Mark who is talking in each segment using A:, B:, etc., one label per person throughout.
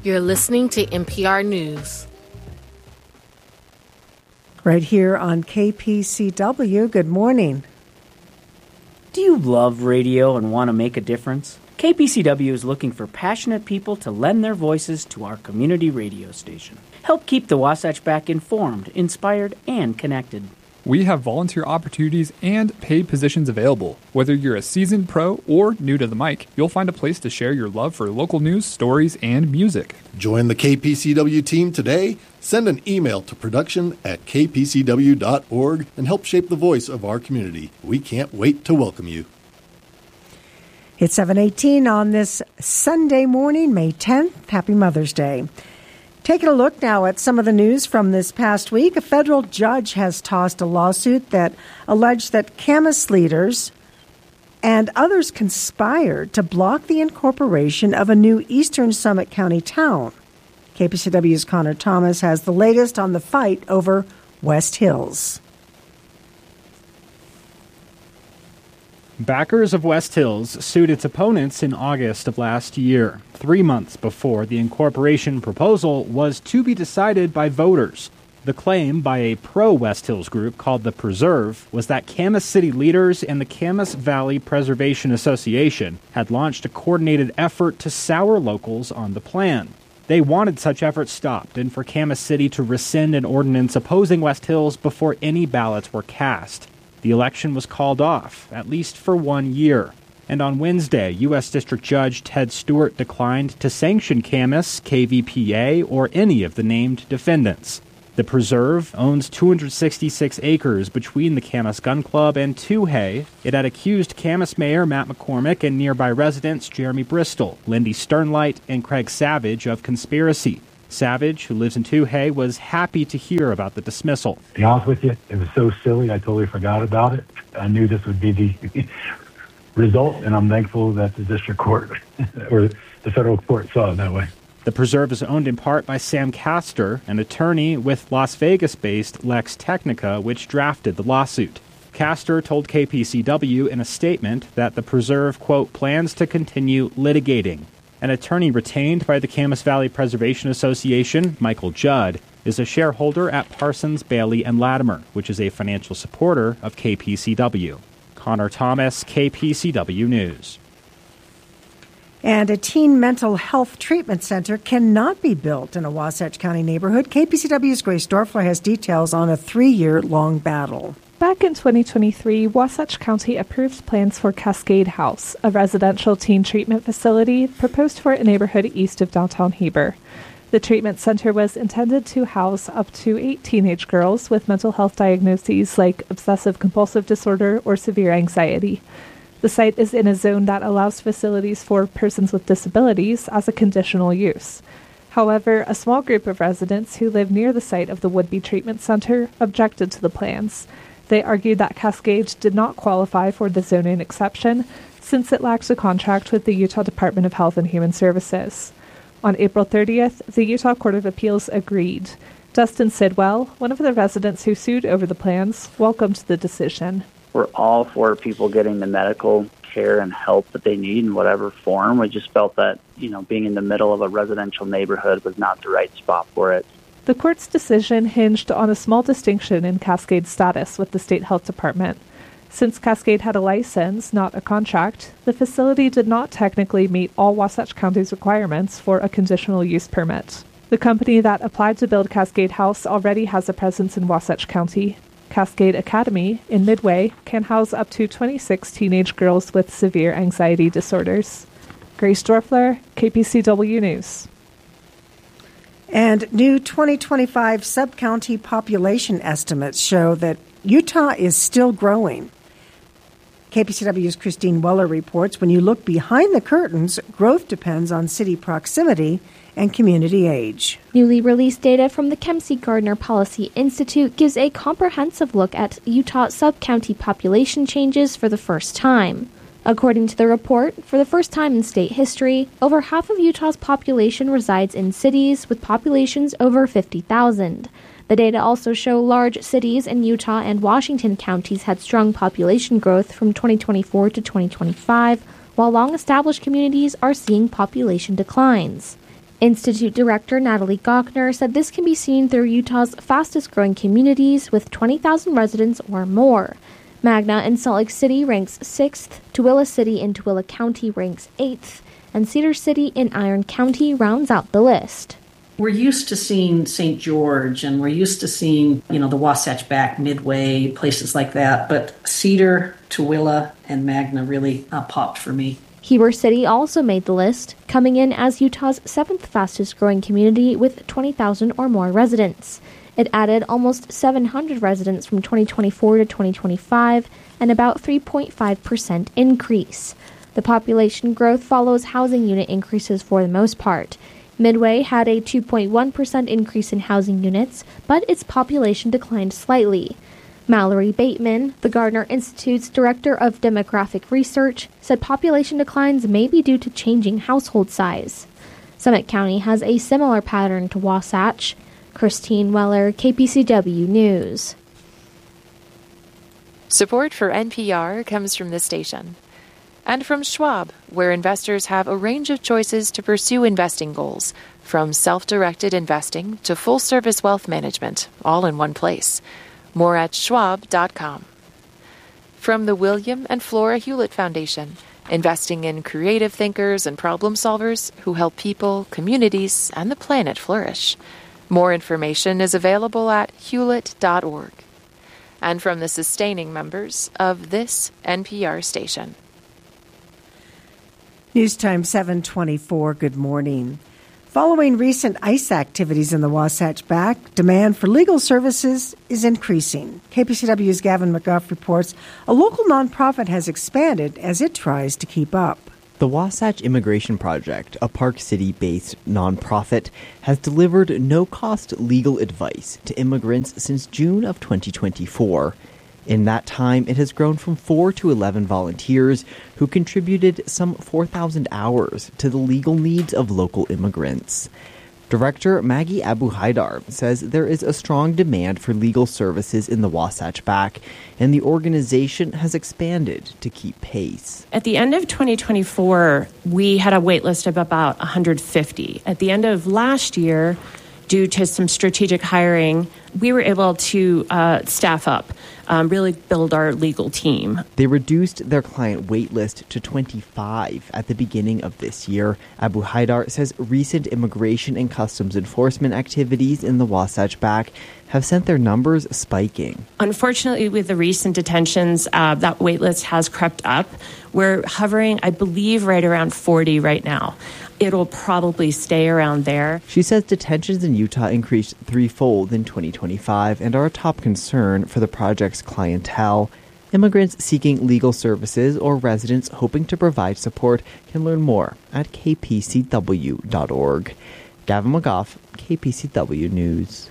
A: You're listening to NPR News.
B: Right here on KPCW, good morning.
C: Do you love radio and want to make a difference? KPCW is looking for passionate people to lend their voices to our community radio station. Help keep the Wasatch Back informed, inspired, and connected.
D: We have volunteer opportunities and paid positions available. Whether you're a seasoned pro or new to the mic, you'll find a place to share your love for local news, stories, and music.
E: Join the KPCW team today. Send an email to production@kpcw.org and help shape the voice of our community. We can't wait to welcome you.
B: It's 7:18 on this Sunday morning, May 10th. Happy Mother's Day. Taking a look now at some of the news from this past week, a federal judge has tossed a lawsuit that alleged that Camas leaders and others conspired to block the incorporation of a new Eastern Summit County town. KPCW's Connor Thomas has the latest on the fight over West Hills.
F: Backers of West Hills sued its opponents in August of last year, 3 months before the incorporation proposal was to be decided by voters. The claim by a pro-West Hills group called The Preserve was that Camas City leaders and the Camas Valley Preservation Association had launched a coordinated effort to sour locals on the plan. They wanted such efforts stopped and for Camas City to rescind an ordinance opposing West Hills before any ballots were cast. The election was called off, at least for 1 year. And on Wednesday, U.S. District Judge Ted Stewart declined to sanction Camas, KVPA, or any of the named defendants. The Preserve owns 266 acres between the Camas Gun Club and Toohey. It had accused Camas Mayor Matt McCormick and nearby residents Jeremy Bristol, Lindy Sternlight, and Craig Savage of conspiracy. Savage, who lives in Toohey, was happy to hear about the dismissal.
G: To be honest with you, it was so silly, I totally forgot about it. I knew this would be the result, and I'm thankful that the district court or the federal court saw it that way.
F: The Preserve is owned in part by Sam Castor, an attorney with Las Vegas-based Lex Technica, which drafted the lawsuit. Castor told KPCW in a statement that the Preserve, quote, plans to continue litigating. An attorney retained by the Camas Valley Preservation Association, Michael Judd, is a shareholder at Parsons, Bailey & Latimer, which is a financial supporter of KPCW. Connor Thomas, KPCW News.
B: And a teen mental health treatment center cannot be built in a Wasatch County neighborhood. KPCW's Grace Dorfler has details on a 3-year-long battle.
H: Back in 2023, Wasatch County approved plans for Cascade House, a residential teen treatment facility proposed for a neighborhood east of downtown Heber. The treatment center was intended to house up to 8 teenage girls with mental health diagnoses like obsessive-compulsive disorder or severe anxiety. The site is in a zone that allows facilities for persons with disabilities as a conditional use. However, a small group of residents who live near the site of the would-be treatment center objected to the plans. They argued that Cascade did not qualify for the zoning exception since it lacks a contract with the Utah Department of Health and Human Services. On April 30th, the Utah Court of Appeals agreed. Dustin Sidwell, one of the residents who sued over the plans, welcomed the decision.
I: We're all for people getting the medical care and help that they need in whatever form. We just felt that, being in the middle of a residential neighborhood was not the right spot for it.
H: The court's decision hinged on a small distinction in Cascade's status with the state health department. Since Cascade had a license, not a contract, the facility did not technically meet all Wasatch County's requirements for a conditional use permit. The company that applied to build Cascade House already has a presence in Wasatch County. Cascade Academy in Midway can house up to 26 teenage girls with severe anxiety disorders. Grace Dorfler, KPCW News.
B: And new 2025 sub-county population estimates show that Utah is still growing. KPCW's Christine Weller reports when you look behind the curtains, growth depends on city proximity and community age.
J: Newly released data from the Kempsey Gardner Policy Institute gives a comprehensive look at Utah sub-county population changes for the first time. According to the report, for the first time in state history, over half of Utah's population resides in cities with populations over 50,000. The data also show large cities in Utah and Washington counties had strong population growth from 2024 to 2025, while long-established communities are seeing population declines. Institute Director Natalie Gochner said this can be seen through Utah's fastest-growing communities with 20,000 residents or more. Magna in Salt Lake City ranks 6th, Tooele City in Tooele County ranks 8th, and Cedar City in Iron County rounds out the list.
K: We're used to seeing St. George, and we're used to seeing, the Wasatch Back, Midway, places like that, but Cedar, Tooele, and Magna really popped for me.
J: Heber City also made the list, coming in as Utah's 7th fastest-growing community with 20,000 or more residents. It added almost 700 residents from 2024 to 2025, and about 3.5% increase. The population growth follows housing unit increases for the most part. Midway had a 2.1% increase in housing units, but its population declined slightly. Mallory Bateman, the Gardner Institute's Director of Demographic Research, said population declines may be due to changing household size. Summit County has a similar pattern to Wasatch. Christine Weller, KPCW News.
L: Support for NPR comes from this station. And from Schwab, where investors have a range of choices to pursue investing goals, from self-directed investing to full-service wealth management, all in one place. More at schwab.com. From the William and Flora Hewlett Foundation, investing in creative thinkers and problem solvers who help people, communities, and the planet flourish. More information is available at hewlett.org. And from the sustaining members of this NPR station.
B: News Time 724, good morning. Following recent ICE activities in the Wasatch Back, demand for legal services is increasing. KPCW's Gavin McGuff reports a local nonprofit has expanded as it tries to keep up.
M: The Wasatch Immigration Project, a Park City-based nonprofit, has delivered no-cost legal advice to immigrants since June of 2024. In that time, it has grown from 4 to 11 volunteers who contributed some 4,000 hours to the legal needs of local immigrants. Director Maggie Abu Haidar says there is a strong demand for legal services in the Wasatch Back, and the organization has expanded to keep pace.
N: At the end of 2024, we had a wait list of about 150. At the end of last year, due to some strategic hiring, we were able to staff up, really build our legal team.
M: They reduced their client wait list to 25 at the beginning of this year. Abu Haidar says recent immigration and customs enforcement activities in the Wasatch Back have sent their numbers spiking.
N: Unfortunately, with the recent detentions, that wait list has crept up. We're hovering, I believe, right around 40 right now. It'll probably stay around there.
M: She says detentions in Utah increased threefold in 2025 and are a top concern for the project's clientele. Immigrants seeking legal services or residents hoping to provide support can learn more at kpcw.org. Gavin McGough, KPCW News.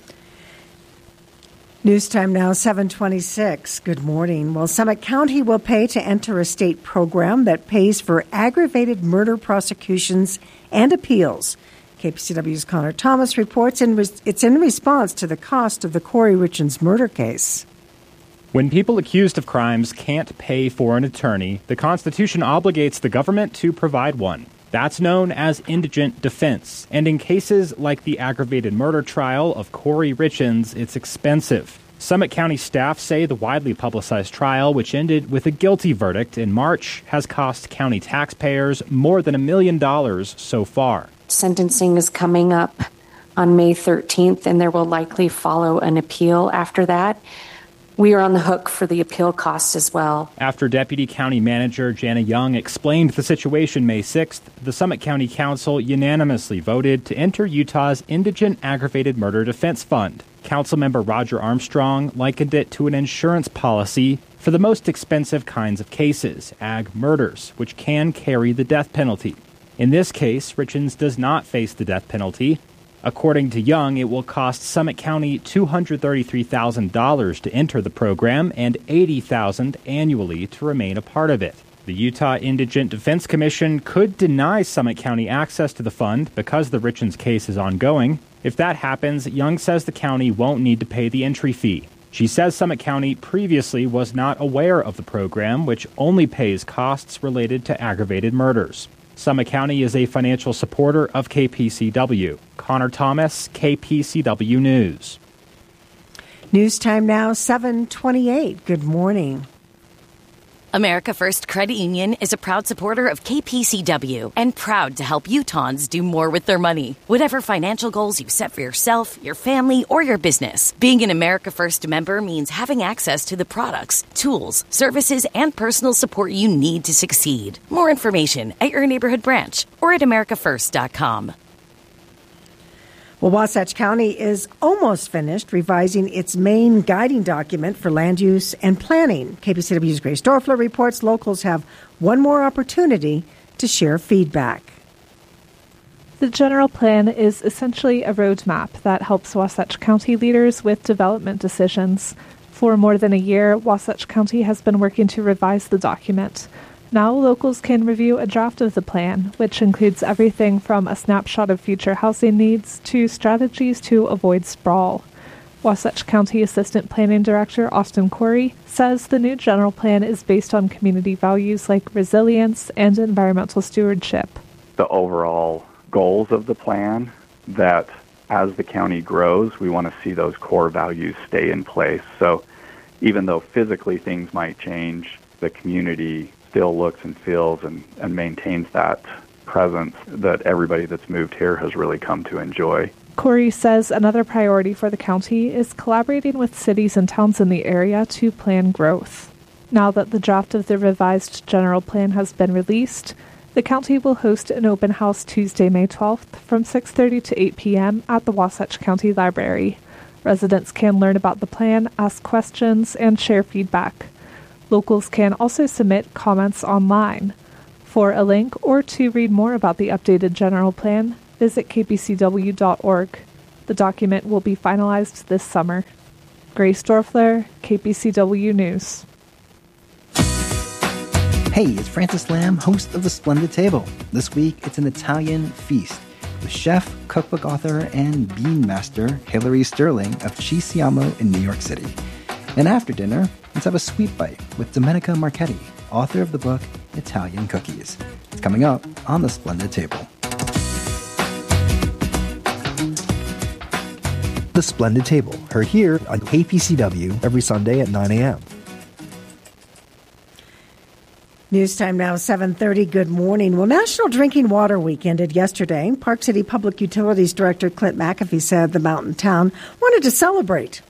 B: News time now, 726. Good morning. Well, Summit County will pay to enter a state program that pays for aggravated murder prosecutions and appeals. KPCW's Connor Thomas reports it's in response to the cost of the Corey Richins murder case.
F: When people accused of crimes can't pay for an attorney, the Constitution obligates the government to provide one. That's known as indigent defense, and in cases like the aggravated murder trial of Corey Richins, it's expensive. Summit County staff say the widely publicized trial, which ended with a guilty verdict in March, has cost county taxpayers more than $1 million so far.
O: Sentencing is coming up on May 13th, and there will likely follow an appeal after that. We are on the hook for the appeal costs as well.
F: After Deputy County Manager Jana Young explained the situation May 6th, the Summit County Council unanimously voted to enter Utah's Indigent Aggravated Murder Defense Fund. Councilmember Roger Armstrong likened it to an insurance policy for the most expensive kinds of cases, ag murders, which can carry the death penalty. In this case, Richins does not face the death penalty. According to Young, it will cost Summit County $233,000 to enter the program and $80,000 annually to remain a part of it. The Utah Indigent Defense Commission could deny Summit County access to the fund because the Richins case is ongoing. If that happens, Young says the county won't need to pay the entry fee. She says Summit County previously was not aware of the program, which only pays costs related to aggravated murders. Summit County is a financial supporter of KPCW. Connor Thomas, KPCW News.
B: News time now, 7:28. Good morning.
P: America First Credit Union is a proud supporter of KPCW and proud to help Utahns do more with their money. Whatever financial goals you set for yourself, your family, or your business, being an America First member means having access to the products, tools, services, and personal support you need to succeed. More information at your neighborhood branch or at americafirst.com.
B: Well, Wasatch County is almost finished revising its main guiding document for land use and planning. KPCW's Grace Dorfler reports locals have one more opportunity to share feedback.
H: The general plan is essentially a roadmap that helps Wasatch County leaders with development decisions. For more than a year, Wasatch County has been working to revise the document. Now locals can review a draft of the plan, which includes everything from a snapshot of future housing needs to strategies to avoid sprawl. Wasatch County Assistant Planning Director Austin Corey says the new general plan is based on community values like resilience and environmental stewardship.
Q: The overall goals of the plan, that as the county grows, we want to see those core values stay in place. So even though physically things might change, the community still looks and feels and maintains that presence that everybody that's moved here has really come to enjoy.
H: Corey says another priority for the county is collaborating with cities and towns in the area to plan growth. Now that the draft of the revised general plan has been released, the county will host an open house Tuesday, May 12th from 6:30 to 8 p.m. at the Wasatch County Library. Residents can learn about the plan, ask questions, and share feedback. Locals can also submit comments online. For a link or to read more about the updated general plan, visit kpcw.org. The document will be finalized this summer. Grace Dorfler, KPCW News.
R: Hey, it's Francis Lamb, host of The Splendid Table. This week, it's an Italian feast with chef, cookbook author, and bean master Hilary Sterling of Ci Siamo in New York City. And after dinner, let's have a sweet bite with Domenica Marchetti, author of the book Italian Cookies. It's coming up on The Splendid Table. The Splendid Table, heard here on KPCW every Sunday at 9 a.m.
B: News time now, 7:30. Good morning. Well, National Drinking Water Week ended yesterday. Park City Public Utilities Director Clint McAfee said the mountain town wanted to celebrate.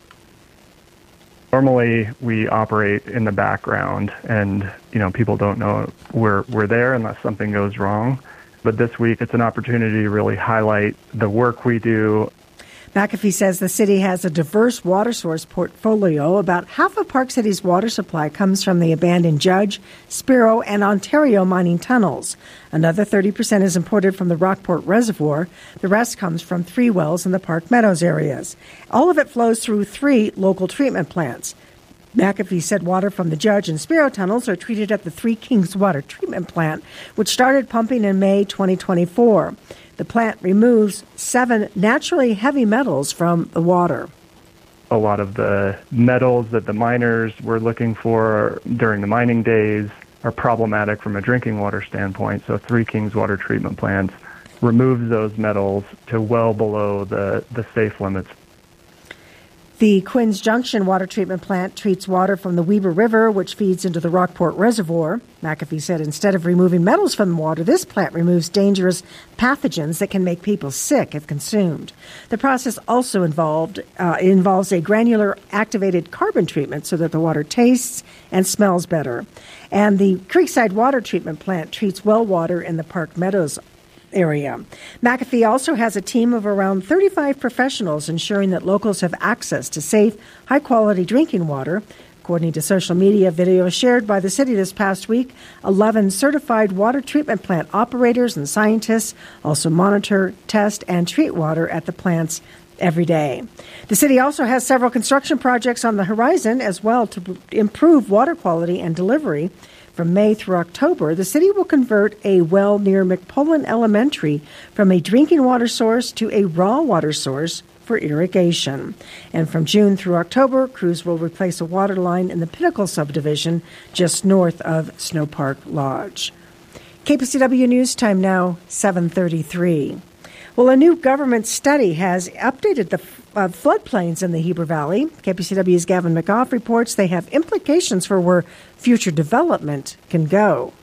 S: Normally, we operate in the background, and people don't know we're there unless something goes wrong. But this week, it's an opportunity to really highlight the work we do.
B: McAfee says the city has a diverse water source portfolio. About half of Park City's water supply comes from the abandoned Judge, Spiro, and Ontario mining tunnels. Another 30% is imported from the Rockport Reservoir. The rest comes from 3 wells in the Park Meadows areas. All of it flows through 3 local treatment plants. McAfee said water from the Judge and Spiro tunnels are treated at the Three Kings Water Treatment Plant, which started pumping in May 2024. The plant removes 7 naturally heavy metals from the water.
S: A lot of the metals that the miners were looking for during the mining days are problematic from a drinking water standpoint. So Three Kings Water Treatment Plants removes those metals to well below the safe limits.
B: The Quinns Junction Water Treatment Plant treats water from the Weber River, which feeds into the Rockport Reservoir. McAfee said instead of removing metals from the water, this plant removes dangerous pathogens that can make people sick if consumed. The process also involves a granular activated carbon treatment so that the water tastes and smells better. And the Creekside Water Treatment Plant treats well water in the Park Meadows area. McAfee also has a team of around 35 professionals ensuring that locals have access to safe, high-quality drinking water. According to social media videos shared by the city this past week, 11 certified water treatment plant operators and scientists also monitor, test, and treat water at the plants every day. The city also has several construction projects on the horizon as well to improve water quality and delivery. From May through October, the city will convert a well near McPullen Elementary from a drinking water source to a raw water source for irrigation. And from June through October, crews will replace a water line in the Pinnacle subdivision just north of Snow Park Lodge. KPCW News Time now, 7:33. Well, a new government study has updated the floodplains in the Heber Valley. KPCW's Gavin McGough reports they have implications for where future development can go.